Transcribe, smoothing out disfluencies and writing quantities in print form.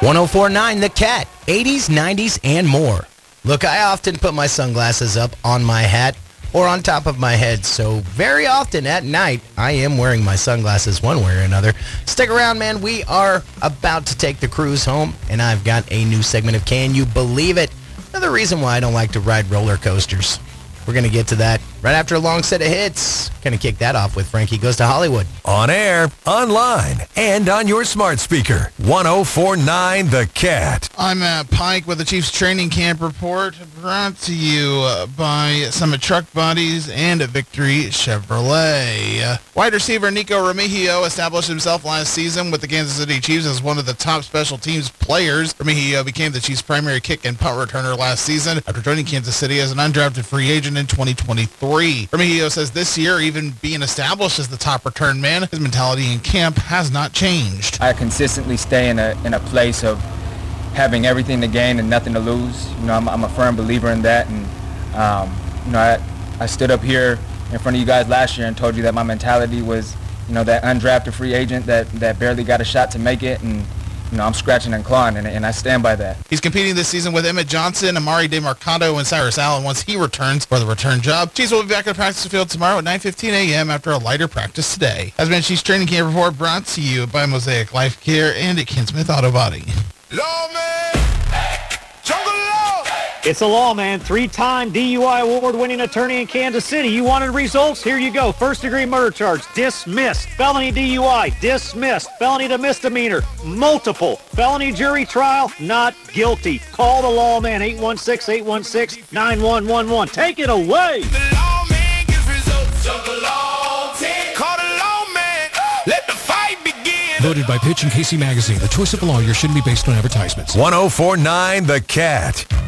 1049 The Cat, 80s, 90s, and more. Look, I often put my sunglasses up on my hat or on top of my head, so very often at night, I am wearing my sunglasses one way or another. Stick around, man. We are about to take the cruise home, and I've got a new segment of Can You Believe It? Another reason why I don't like to ride roller coasters. We're going to get to that right after a long set of hits. Going to kick that off with Frankie Goes to Hollywood. On air, online, and on your smart speaker. 1049 The Cat. I'm Matt Pike with the Chiefs Training Camp Report, brought to you by Summit Truck Bodies and Victory Chevrolet. Wide receiver Nico Remigio established himself last season with the Kansas City Chiefs as one of the top special teams players. Remigio became the Chiefs' primary kick and punt returner last season after joining Kansas City as an undrafted free agent in 2023. Remigio says this year, even being established as the top return man, his mentality in camp has not changed. I consistently stay in a place of having everything to gain and nothing to lose. You know, I'm a firm believer in that, and I stood up here in front of you guys last year and told you that my mentality was, that undrafted free agent that barely got a shot to make it, and I'm scratching and clawing, and I stand by that. He's competing this season with Emmett Johnson, Amari DeMarcado, and Cyrus Allen once he returns for the return job. Chiefs will be back at the practice field tomorrow at 9:15 a.m. after a lighter practice today. Has been Chiefs Training Camp Report brought to you by Mosaic Life Care and at Ken Smith Auto Body. Lawman! Jungle Law! It's a lawman, three-time DUI award-winning attorney in Kansas City. You wanted results? Here you go. First-degree murder charge, dismissed. Felony DUI, dismissed. Felony to misdemeanor, multiple. Felony jury trial, not guilty. Call the lawman, 816-816-9111. Take it away. The lawman gives results. Jungle Law! Call the lawman. Let the fight begin. Voted by Pitch and Casey Magazine. The choice of a lawyer shouldn't be based on advertisements. 1049 The Cat.